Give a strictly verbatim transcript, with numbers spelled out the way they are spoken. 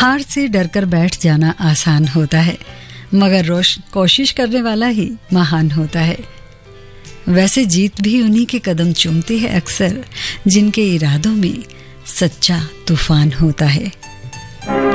हार से डरकर बैठ जाना आसान होता है, मगर रोश कोशिश करने वाला ही महान होता है। वैसे जीत भी उन्हीं के कदम चूमती है अक्सर, जिनके इरादों में सच्चा तूफान होता है।